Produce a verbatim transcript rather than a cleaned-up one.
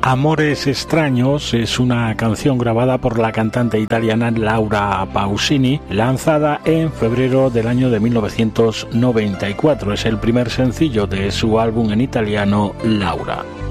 Amores extraños es una canción grabada por la cantante italiana Laura Pausini, lanzada en febrero del año de mil novecientos noventa y cuatro. Es el primer sencillo de su álbum en italiano, Laura.